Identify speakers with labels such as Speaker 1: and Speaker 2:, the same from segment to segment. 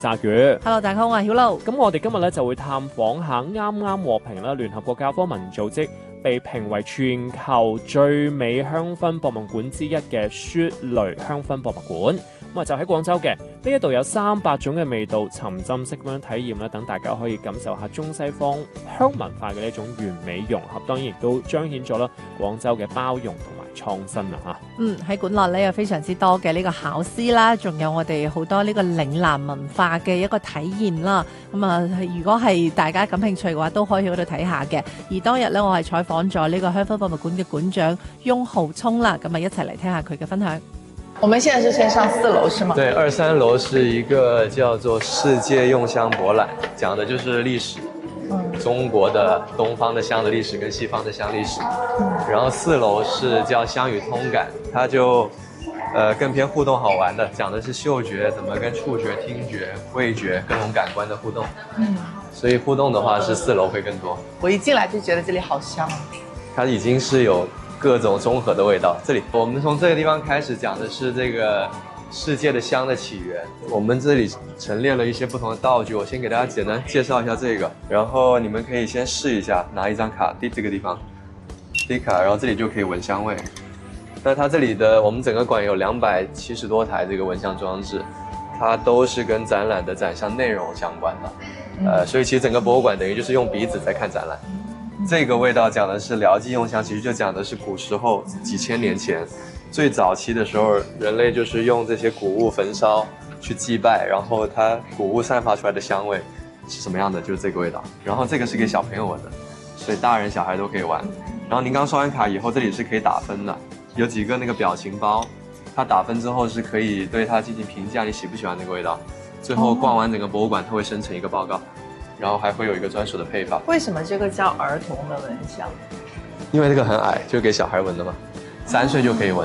Speaker 1: 炸魚。
Speaker 2: Hello， 大家好，我係曉露。
Speaker 1: 咁我哋今日咧就會探訪下啱啱獲評啦，聯合國教科文組織被評為全球最美香薰博物館之一嘅雪雷香薰博物館。咁啊就喺廣州嘅呢一度有300種嘅味道，沉浸式咁樣體驗啦，等大家可以感受下中西方香文化嘅呢一種完美融合，當然亦都彰顯咗啦廣州嘅包容同埋創新啊嚇。
Speaker 2: 喺館內咧有非常之多嘅呢個考試啦，仲有我哋好多呢個嶺南文化嘅一個體驗啦。咁啊，如果係大家感興趣嘅話，都可以去嗰度睇下嘅。而當日咧，我係採訪咗呢個香薰博物館嘅館長翁浩聰啦，咁啊一齊嚟聽下佢嘅分享。
Speaker 3: 我們現在是先上4樓是嗎？
Speaker 4: 對，2、3樓是一個叫做世界用香博覽，講的就是歷史，中國的東方的香的歷史跟西方的香歷史。然後4樓是叫香與通感，它就更偏互動好玩的，講的是嗅覺怎麼跟觸覺、聽覺、味覺各種感官的互動。所以互動的話是4樓會更多。
Speaker 3: 我一進來就覺得這裡好香，
Speaker 4: 它已經是有各種綜合的味道。這裡我們從這個地方開始講的是這個世界的香的起源。我們這裡陳列了一些不同的道具，我先給大家簡單介紹一下這個，然後你們可以先試一下，拿一張卡滴這個地方，滴卡，然後這裡就可以聞香味。那它這裡的我們整個館有270多台這個聞香裝置，它都是跟展覽的展項內容相關的。所以其實整個博物館等於就是用鼻子在看展覽。這個味道講的是療劑用香，其實就講的是古時候幾千年前最早期的時候，人類就是用這些穀物焚燒去祭拜，然後它穀物散發出來的香味是什麼樣的，就是這個味道。然後這個是給小朋友聞的，所以大人小孩都可以玩。然後您剛刷完卡以後，這裡是可以打分的，有幾個那個表情包，它打分之後是可以對它進行評價，你喜不喜歡那個味道。最後逛完整個博物館，它會生成一個報告。然後還會有一個專屬的配方。
Speaker 3: 為什麼這個叫兒童的聞香？
Speaker 4: 因為這個很矮，就給小孩聞的嘛，3歲就可以聞。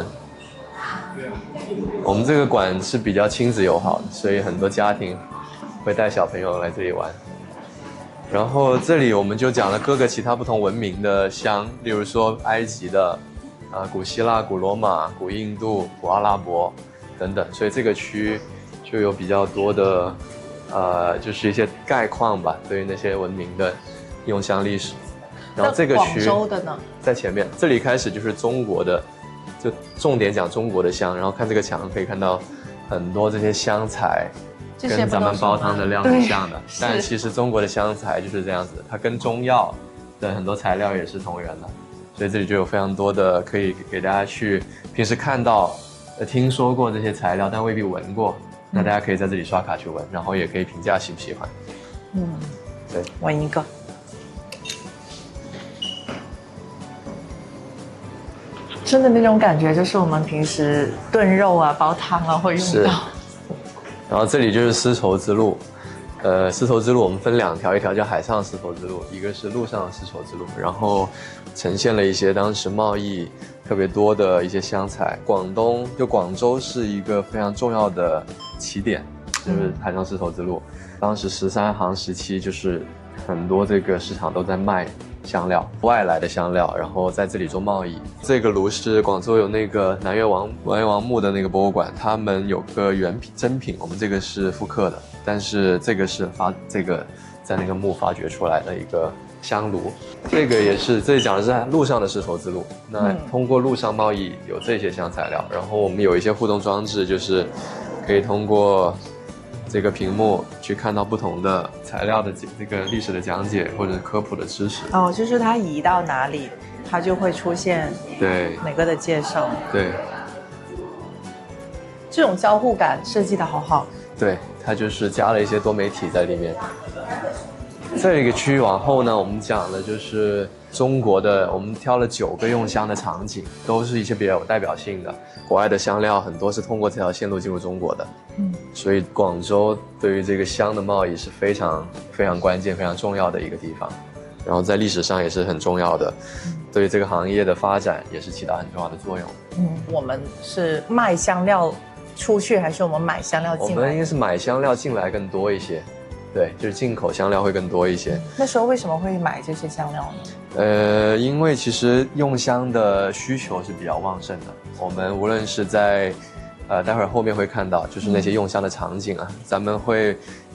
Speaker 4: 我們這個館是比較親子友好的，所以很多家庭會帶小朋友來這裡玩。然後這裡我們就講了各個其他不同文明的香，例如說埃及的、古希臘、古羅馬、古印度、古阿拉伯等等，所以這個區就有比較多的。就是一些概況吧，對於那些文明的用香歷史。然後這個區
Speaker 3: 廣州的呢，
Speaker 4: 在前面，這裡開始就是中國的，就重點講中國的香。然後看這個牆可以看到很多這些香材，跟咱們煲湯的料很像的。但其實中國的香材就是這樣子，它跟中藥的很多材料也是同源的。所以這裡就有非常多的可以給大家去平時看到、聽說過這些材料，但未必聞過。那大家可以在這裡刷卡去聞，然後也可以評價喜不喜歡。對，
Speaker 3: 聞一個。真的那種感覺，就是我們平時燉肉啊、煲湯啊會用到。
Speaker 4: 然後這裡就是絲綢之路，絲綢之路我們分2條，一條叫海上絲綢之路，一個是陸上絲綢之路。然後呈現了一些當時貿易特別多的一些香材。廣州是一個非常重要的起點，就是海上絲綢之路。當時13行17就是很多這個市場都在賣香料，外來的香料，然後在這裡做貿易。這個爐是廣州有那個南越王墓的那個博物館，他們有個原品真品，我們這個是復刻的，但是這個是在那個墓發掘出來的一個香爐。這個也是，這裡講的是陸上的絲綢之路，那通過陸上貿易有這些香材料，然後我們有一些互動裝置，就是可以通過這個屏幕去看到不同的材料的這個歷史的講解或者科普的知識。
Speaker 3: 哦，就是它移到哪裡，它就會出現對每個的介紹。
Speaker 4: 對，
Speaker 3: 這種交互感設計得好好。
Speaker 4: 對，它就是加了一些多媒體在裡面。這個區域往後呢，我們講的就是中國的，我們挑了9個用香的場景，都是一些比較有代表性的。國外的香料很多是通過這條線路進入中國的，所以廣州對於這個香的貿易是非常非常關鍵、非常重要的一個地方。然後在歷史上也是很重要的，對於這個行業的發展也是起到很重要的作用。
Speaker 3: 我們是賣香料出去，還是我們買香料進來？
Speaker 4: 我們應該是買香料進來更多一些。對，就是進口香料會更多一些。
Speaker 3: 那時候為什麼會買這些香料呢？
Speaker 4: 因為其實用香的需求是比較旺盛的。我們無論是在待会儿后面会看到，就是那些用香的场景啊，咱们会